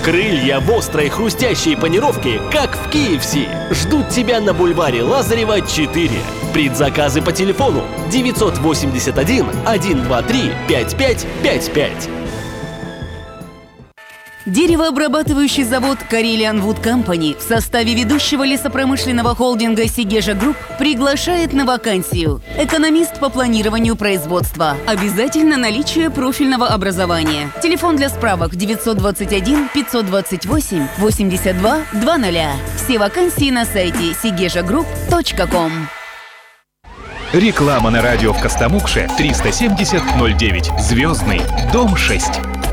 Крылья в острой хрустящей панировке, как в KFC, ждут тебя на бульваре Лазарева, 4. Предзаказы по телефону 981 123 5555. Деревообрабатывающий завод Karelian Wood Company в составе ведущего лесопромышленного холдинга Сигежа Групп приглашает на вакансию. Экономист по планированию производства. Обязательно наличие профильного образования. Телефон для справок 921 528 82 00. Все вакансии на сайте sigejagroup.com. Реклама на радио в Костомукше 370 09. Звездный, дом 6.